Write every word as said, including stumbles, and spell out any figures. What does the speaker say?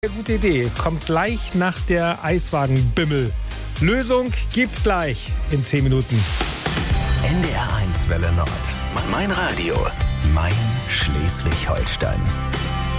Gute Idee. Kommt gleich nach der Eiswagenbimmel. Lösung gibt's gleich in zehn Minuten. N D R eins Welle Nord. Mein Radio. Mein Schleswig-Holstein.